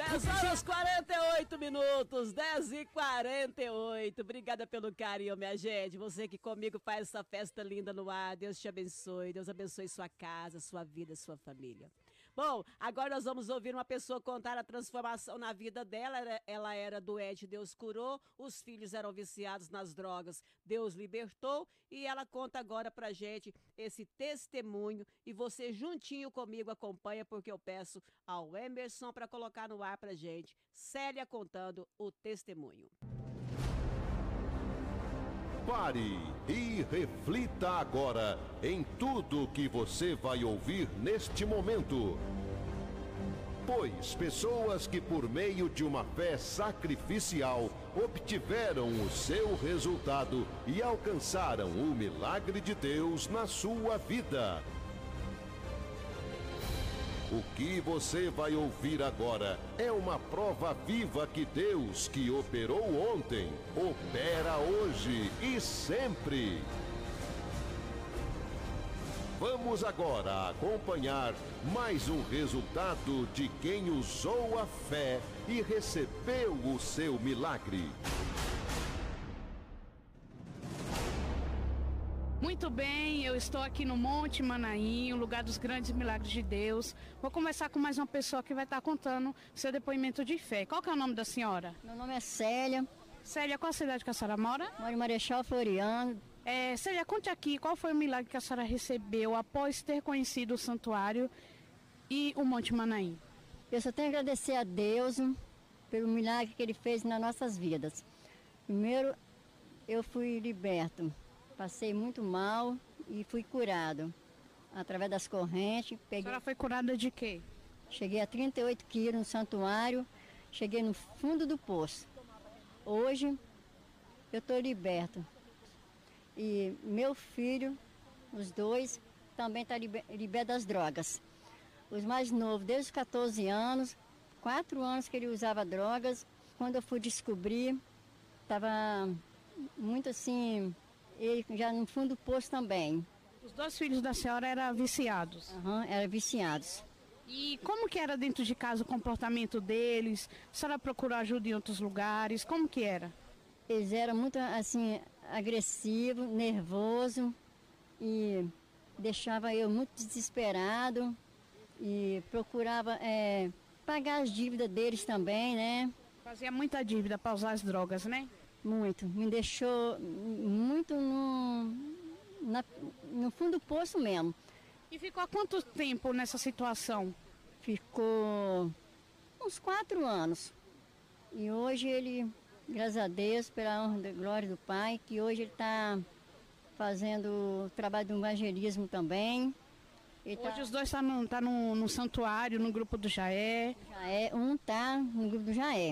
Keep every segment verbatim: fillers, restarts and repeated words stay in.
dez horas e quarenta e oito minutos, dez e quarenta e oito. Obrigada pelo carinho, minha gente. Você que comigo faz essa festa linda no ar. Deus te abençoe. Deus abençoe sua casa, sua vida, sua família. Bom, agora nós vamos ouvir uma pessoa contar a transformação na vida dela. Ela era doente, Deus curou. Os filhos eram viciados nas drogas, Deus libertou. E ela conta agora pra gente esse testemunho. E você juntinho comigo acompanha, porque eu peço ao Emerson para colocar no ar pra gente. Célia contando o testemunho. Pare e reflita agora em tudo que você vai ouvir neste momento. Pois pessoas que por meio de uma fé sacrificial obtiveram o seu resultado e alcançaram o milagre de Deus na sua vida. O que você vai ouvir agora é uma prova viva que Deus, que operou ontem, opera hoje e sempre. Vamos agora acompanhar mais um resultado de quem usou a fé e recebeu o seu milagre. Muito bem, eu estou aqui no Monte Manaim, o lugar dos grandes milagres de Deus. Vou conversar com mais uma pessoa que vai estar contando seu depoimento de fé. Qual que é o nome da senhora? Meu nome é Célia. Célia, qual a cidade que a senhora mora? Moro em Marechal Floriano. É, Célia, conte aqui qual foi o milagre que a senhora recebeu após ter conhecido o santuário e o Monte Manaim. Eu só tenho a agradecer a Deus pelo milagre que Ele fez nas nossas vidas. Primeiro, eu fui liberto. Passei muito mal e fui curado. Através das correntes. Peguei... A senhora foi curada de quê? Cheguei a trinta e oito quilos no santuário. Cheguei no fundo do poço. Hoje, eu estou liberto. E meu filho, os dois, também estão tá libertos das drogas. Os mais novos, desde os quatorze anos, quatro anos que ele usava drogas. Quando eu fui descobrir, estava muito assim... Ele já no fundo do poço também. Os dois filhos da senhora eram viciados? Aham, uhum, eram viciados. E como que era dentro de casa o comportamento deles? A senhora procurou ajuda em outros lugares? Como que era? Eles eram muito, assim, agressivos, nervosos e deixava eu muito desesperado e procurava é, pagar as dívidas deles também, né? Fazia muita dívida para usar as drogas, né? Muito, me deixou muito no, na, no fundo do poço mesmo. E ficou há quanto tempo nessa situação? Ficou uns quatro anos. E hoje ele, graças a Deus, pela honra e glória do Pai, que hoje ele está fazendo o trabalho do evangelismo também. Ele hoje tá, os dois estão tá no, tá no, no santuário, no grupo do Jaé. Jaé, um está no grupo do Jaé.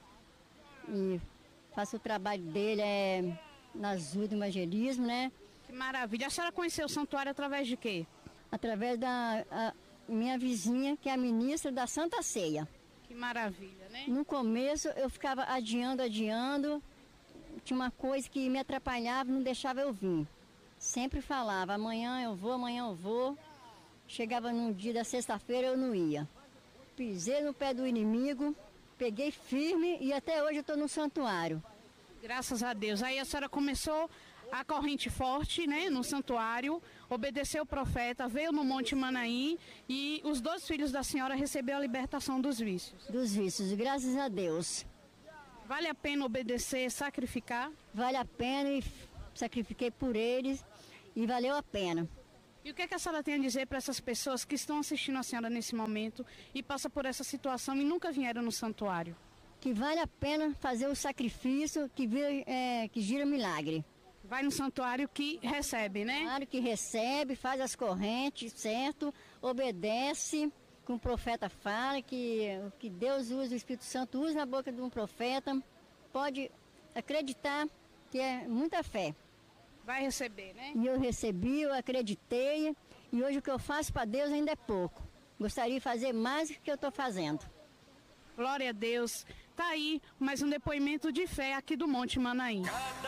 E faço o trabalho dele é, na ajuda do evangelismo, né? Que maravilha. A senhora conheceu o santuário através de quê? Através da a, minha vizinha, que é a ministra da Santa Ceia. Que maravilha, né? No começo eu ficava adiando, adiando. Tinha uma coisa que me atrapalhava, não deixava eu vir. Sempre falava, amanhã eu vou, amanhã eu vou. Chegava num dia da sexta-feira, eu não ia. Pisei no pé do inimigo. Peguei firme e até hoje eu estou no santuário. Graças a Deus. Aí a senhora começou a corrente forte, né, no santuário, obedeceu o profeta, veio no Monte Manaim e os dois filhos da senhora receberam a libertação dos vícios. Dos vícios, graças a Deus. Vale a pena obedecer, sacrificar? Vale a pena e sacrifiquei por eles e valeu a pena. E o que, é que a senhora tem a dizer para essas pessoas que estão assistindo a senhora nesse momento e passam por essa situação e nunca vieram no santuário? Que vale a pena fazer o sacrifício que, vira, é, que gira milagre. Vai no santuário que recebe, né? Santuário que recebe, faz as correntes, certo? Obedece, como o profeta fala, que, que Deus usa, o Espírito Santo usa na boca de um profeta. Pode acreditar que é muita fé. Vai receber, né? E eu recebi, eu acreditei, e hoje o que eu faço para Deus ainda é pouco. Gostaria de fazer mais do que eu estou fazendo. Glória a Deus. Tá aí mais um depoimento de fé aqui do Monte Manaim.